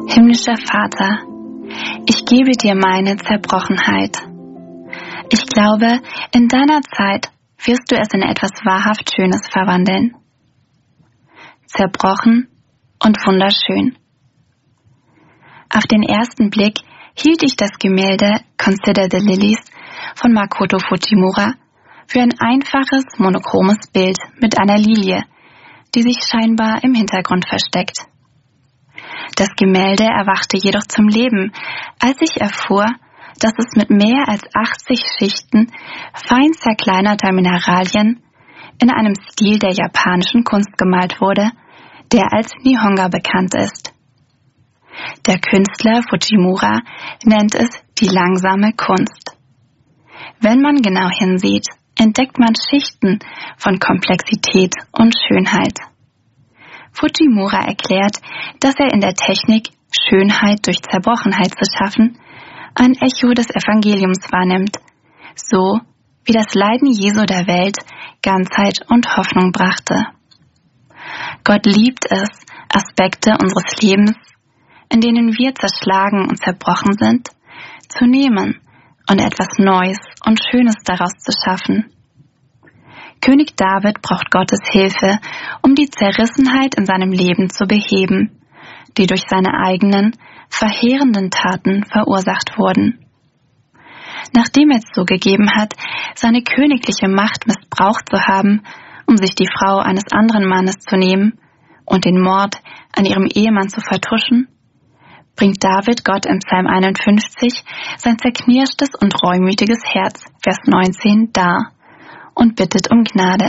Himmlischer Vater, ich gebe dir meine Zerbrochenheit. Ich glaube, in deiner Zeit wirst du es in etwas wahrhaft Schönes verwandeln. Zerbrochen und wunderschön. Auf den ersten Blick hielt ich das Gemälde Consider the Lilies von Makoto Fujimura für ein einfaches, monochromes Bild mit einer Lilie, die sich scheinbar im Hintergrund versteckt. Das Gemälde erwachte jedoch zum Leben, als ich erfuhr, dass es mit mehr als 80 Schichten fein zerkleinerter Mineralien in einem Stil der japanischen Kunst gemalt wurde, der als Nihonga bekannt ist. Der Künstler Fujimura nennt es die langsame Kunst. Wenn man genau hinsieht, entdeckt man Schichten von Komplexität und Schönheit. Fujimura erklärt, dass er in der Technik, Schönheit durch Zerbrochenheit zu schaffen, ein Echo des Evangeliums wahrnimmt, so wie das Leiden Jesu der Welt Ganzheit und Hoffnung brachte. Gott liebt es, Aspekte unseres Lebens, in denen wir zerschlagen und zerbrochen sind, zu nehmen und etwas Neues und Schönes daraus zu schaffen. König David braucht Gottes Hilfe, um die Zerrissenheit in seinem Leben zu beheben, die durch seine eigenen, verheerenden Taten verursacht wurden. Nachdem er zugegeben hat, seine königliche Macht missbraucht zu haben, um sich die Frau eines anderen Mannes zu nehmen und den Mord an ihrem Ehemann zu vertuschen, bringt David Gott im Psalm 51 sein zerknirschtes und reumütiges Herz, Vers 19, dar und bittet um Gnade.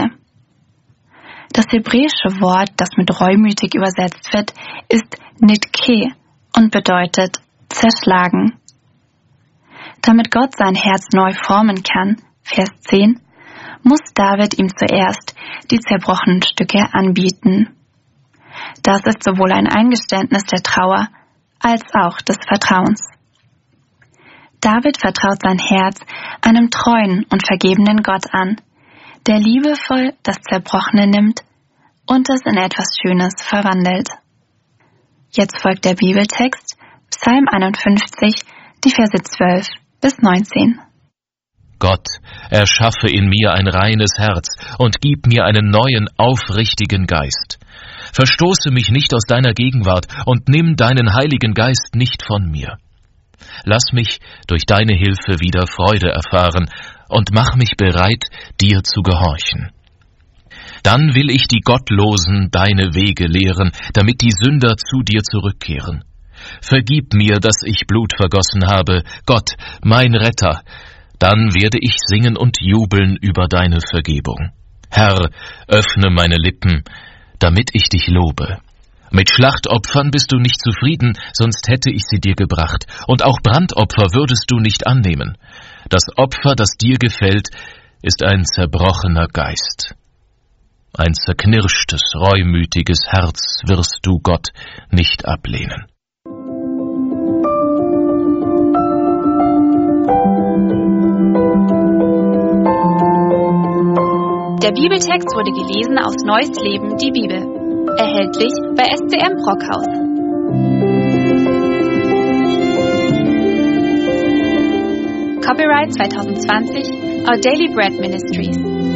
Das hebräische Wort, das mit reumütig übersetzt wird, ist nitke und bedeutet zerschlagen. Damit Gott sein Herz neu formen kann, Vers 10, muss David ihm zuerst die zerbrochenen Stücke anbieten. Das ist sowohl ein Eingeständnis der Trauer als auch des Vertrauens. David vertraut sein Herz einem treuen und vergebenen Gott an, der liebevoll das Zerbrochene nimmt und es in etwas Schönes verwandelt. Jetzt folgt der Bibeltext, Psalm 51, die Verse 12 bis 19. Gott, erschaffe in mir ein reines Herz und gib mir einen neuen, aufrichtigen Geist. Verstoße mich nicht aus deiner Gegenwart und nimm deinen Heiligen Geist nicht von mir. Lass mich durch deine Hilfe wieder Freude erfahren und mach mich bereit, dir zu gehorchen. Dann will ich die Gottlosen deine Wege lehren, damit die Sünder zu dir zurückkehren. Vergib mir, dass ich Blut vergossen habe, Gott, mein Retter. Dann werde ich singen und jubeln über deine Vergebung. Herr, öffne meine Lippen, damit ich dich lobe. Mit Schlachtopfern bist du nicht zufrieden, sonst hätte ich sie dir gebracht, und auch Brandopfer würdest du nicht annehmen. Das Opfer, das dir gefällt, ist ein zerbrochener Geist. Ein zerknirschtes, reumütiges Herz wirst du, Gott, nicht ablehnen. Der Bibeltext wurde gelesen aus Neues Leben, die Bibel. Erhältlich bei SCM Brockhaus. Copyright 2020, Our Daily Bread Ministries.